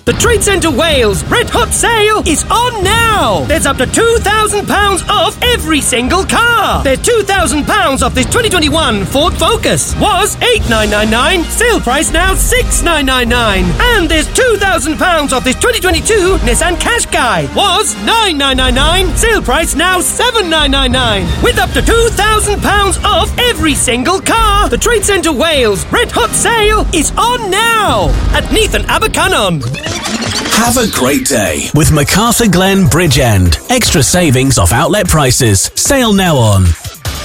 The Trade Centre Wales Red Hot Sale is on now. There's up to £2,000 off every single car. There's £2,000 off this 2021 Ford Focus. Was $8,999, sale price now $6,999. And there's £2,000 off this 2022 Nissan Qashqai. Was $9,999, sale price now $7,999. With up to £2,000 off every single car. The Trade Centre Wales Red Hot Sale is on now at Neath and Abercynon. Have a great day with MacArthur Glen Bridgend. Extra savings off outlet prices. Sale now on